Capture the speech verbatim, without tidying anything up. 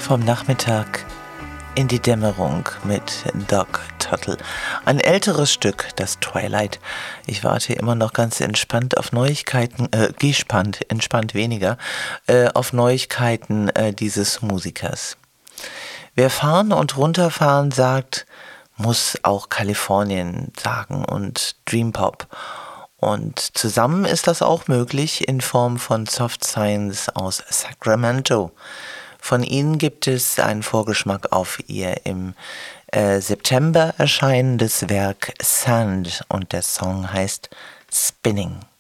Vom Nachmittag in die Dämmerung mit Doc Tuttle. Ein älteres Stück, das Twilight. Ich warte immer noch ganz entspannt auf Neuigkeiten, äh, gespannt, entspannt weniger, äh, auf Neuigkeiten äh, dieses Musikers. Wer fahren und runterfahren sagt, muss auch Kalifornien sagen und Dream Pop. Und zusammen ist das auch möglich in Form von Soft Science aus Sacramento. Von ihnen gibt es einen Vorgeschmack auf ihr im äh, September erscheinendes Werk Sand und der Song heißt Spinning.